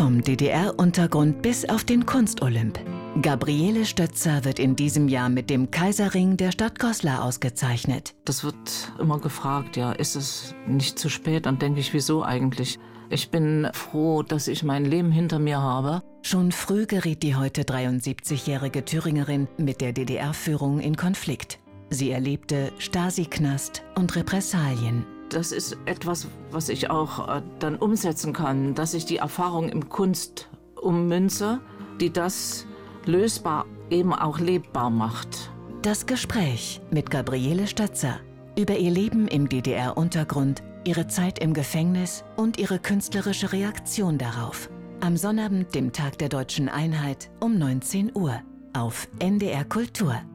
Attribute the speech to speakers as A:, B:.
A: Vom DDR-Untergrund bis auf den Kunstolymp. Gabriele Stötzer wird in diesem Jahr mit dem Kaiserring der Stadt Goslar ausgezeichnet.
B: Das wird immer gefragt, ja, ist es nicht zu spät? Dann denke ich, wieso eigentlich? Ich bin froh, dass ich mein Leben hinter mir habe.
A: Schon früh geriet die heute 73-jährige Thüringerin mit der DDR-Führung in Konflikt. Sie erlebte Stasi-Knast und Repressalien.
B: Das ist etwas, was ich auch dann umsetzen kann, dass ich die Erfahrung im Kunst ummünze, die das lösbar eben auch lebbar macht.
A: Das Gespräch mit Gabriele Stötzer über ihr Leben im DDR-Untergrund, ihre Zeit im Gefängnis und ihre künstlerische Reaktion darauf. Am Sonnabend, dem Tag der Deutschen Einheit um 19 Uhr auf NDR Kultur.